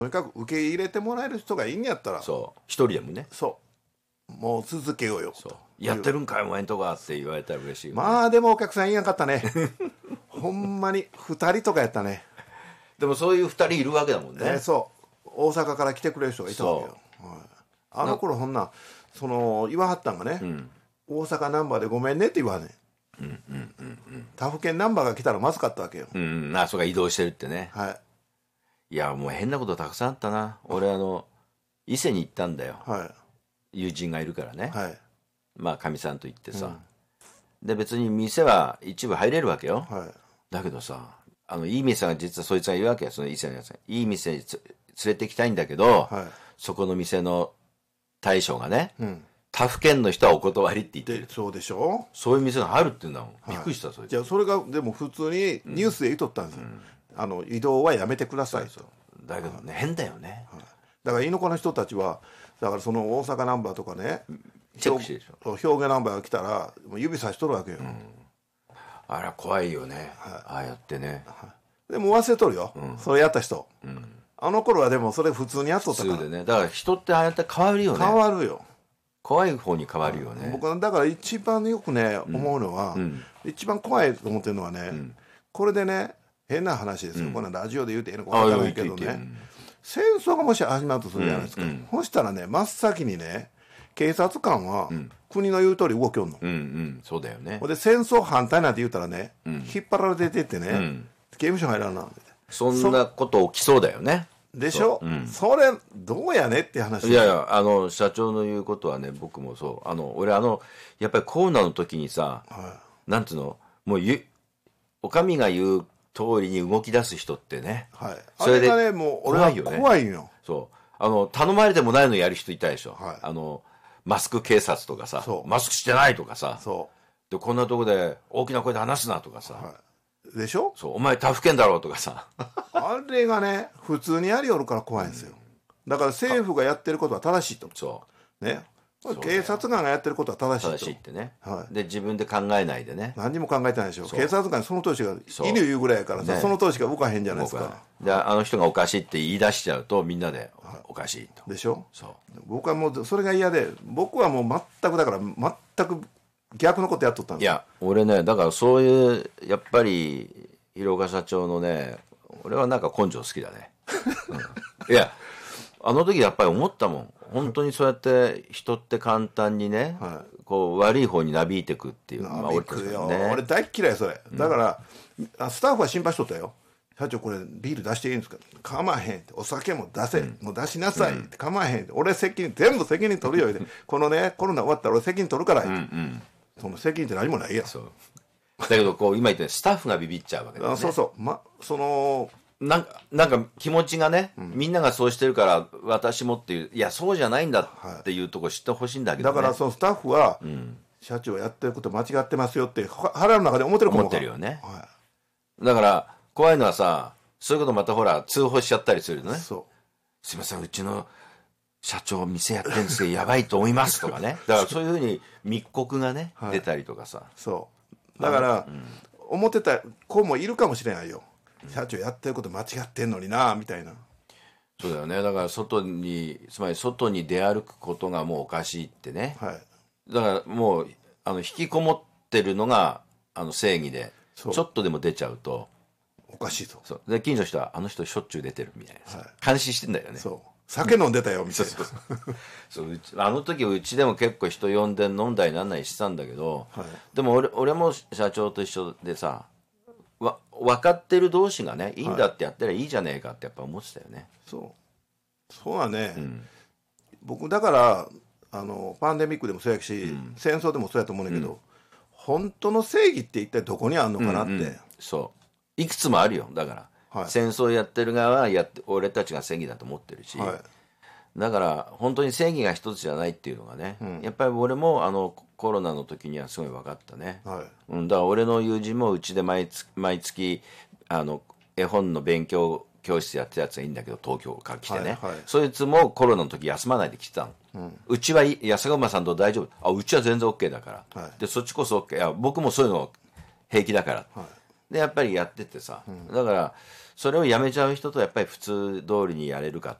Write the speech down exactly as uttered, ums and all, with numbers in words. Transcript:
とにかく受け入れてもらえる人がいいんやったら、 そう一人でもね、 そうもう続けようよ。 そうやってるんかいお前んとこはって言われたら嬉しいよ、ね、 まあでもお客さんいやんかったねほんまにふたりとかやったね。 でもそういうふたりいるわけだもんね、 えー、そう大阪から来てくれる人がいたわけよ、はい、あの頃ほんなその言わはったんがね、うん、大阪ナンバーでごめんねって言わはんねん。うんうんうんうん、他府県ナンバーが来たらまずかったわけよ。 うん、あ、それが移動してるってね。 はい。 いやもう変なことたくさんあったな。俺あの伊勢に行ったんだよ。はい。友人がいるからね。はい。まあかみさんと行ってさ、うん、で別に店は一部入れるわけよ。はい。だけどさ、あのいい店が実はそいつが言うわけよ。その伊勢のやつがいい店に連れて行きたいんだけど、はい、そこの店の大将がね。うん、他府県の人はお断りって言ってる。 そうでしょ。 そういう店があるって言うんだもん、はい、びっくりした。それじゃあそれがでも普通にニュースで言っとったんですよ、うん、あの移動はやめてくださいと。 だけどね、はい、変だよね、はい、 だから猪子の人たちはだからその大阪ナンバーとかねチェックしてるでしょ。 兵庫ナンバーが来たらもう指さしとるわけよ、うん、 あれ怖いよね、はい、ああやってね、はい、 でも忘れとるよ、うん、それやった人、うん、あの頃はでもそれ普通にやっとったから。 普通でね。だから人ってああやって変わるよね。 変わるよ。 怖い方に変わるよね。 僕はだから一番よくね、うん、思うのは、うん、一番怖いと思ってるのはね、うん、これでね変な話ですよ、うん、このラジオで言うていいのか分からないけどね、うん、戦争がもし始まるとするじゃないですか、うんうん、そしたらね真っ先にね警察官は国の言う通り動きよんの、 うんうん、そうだよね。 で戦争反対なんて言ったらね、うん、引っ張られてってってね、うん、刑務所入らんなそんなこと起きそうだよね。 でしょ、 そ,、うん、それどうやねって話。 いやいや、あの社長の言うことはね、僕もそう。あの俺あのやっぱりコロナの時にさ、はい、なんていうの、もうゆお上が言う通りに動き出す人ってね、はい、 それであれがねもう俺は怖いよ。 そうあの頼まれてもないのやる人いたでしょ、はい、あのマスク警察とかさ、マスクしてないとかさ、そうでこんなとこで大きな声で話すなとかさ、はい、 でしょ。 そうお前他府県だろうとかさあれがね普通にやりよるから怖いんですよ、うん、だから政府がやってることは正しいと。そうね、警察官がやってることは正しいと。 正しいってね、はい、で自分で考えないでね、 何にも考えてないでしょ。警察官その通りしか犬言うぐらいやからさ、ね、その通りしか動かへんじゃないですか。 であの人がおかしいって言い出しちゃうとみんなでおかしいと、 でしょ。そう僕はもうそれが嫌で、僕はもう全くだから全く逆のことやっとったんです。 いや俺ねだからそういうやっぱり広岡社長のね、俺はなんか根性好きだね、うん、いやあの時やっぱり思ったもん。本当にそうやって人って簡単にね、はい、こう悪い方になびいてくっていう。 なびくよ、ね、俺大っ嫌いそれ。だから、うん、スタッフは心配しとったよ。社長これビール出していいんですか。構わへんって。お酒も出せ、うん、もう出しなさいって。構わへんって。俺責任全部責任取るよ。このねコロナ終わったら俺責任取るからって、うんうん、その責任って何もないやん。そうだけどこう今言ったようにスタッフがビビっちゃうわけだよね。 そうそう、ま、そのなんか、なんか気持ちがね、うん、みんながそうしてるから私もっていう、いやそうじゃないんだっていうところ知ってほしいんだけど、ね、 だからそのスタッフは、うん、社長やってること間違ってますよって腹の中で思ってるかも。 思ってるよね、はい、だから怖いのはさ、そういうことまたほら通報しちゃったりするのね。そうすいませんうちの社長店やってるんですけどやばいと思いますとかね。だからそういうふうに密告がね、はい、出たりとかさ。 そうだから、うん、思ってた子もいるかもしれないよ。社長やってること間違ってんのになみたいな。 そうだよね。だから外につまり外に出歩くことがもうおかしいってね、はい、だからもうあの引きこもってるのがあの正義で、ちょっとでも出ちゃうとおかしいと。 そうで近所の人はあの人しょっちゅう出てるみたいな、はい、監視してんだよね。 そう酒飲んでたよみたいな。そうそうそううちあの時うちでも結構人呼んで飲んだりなんなりしてたんだけど、はい、でも 俺, 俺も社長と一緒でさ、わ分かってる同士がねいいんだってやったらいいじゃねえかってやっぱ思ってたよね、はい、 そうそうはね、うん、僕だからあのパンデミックでもそうやし、うん、戦争でもそうやと思うんだけど、うん、本当の正義って一体どこにあるのかなって、うんうん、 そういくつもあるよ。だから、はい、戦争やってる側はやって俺たちが正義だと思ってるし、はい、だから本当に正義が一つじゃないっていうのがね、うん、やっぱり俺もあのコロナの時にはすごい分かったね、はい、うん、だから俺の友人もうちで毎月、毎月あの絵本の勉強教室やってたやつがいいんだけど東京から来てね、はいはい、そいつもコロナの時休まないで来てたの、うん、うちは安川馬さんと大丈夫、あうちは全然 OK だから、はい、でそっちこそ OK、いや僕もそういうの平気だから、はい、でやっぱりやっててさ、うん、だからそれをやめちゃう人とやっぱり普通通りにやれるかっ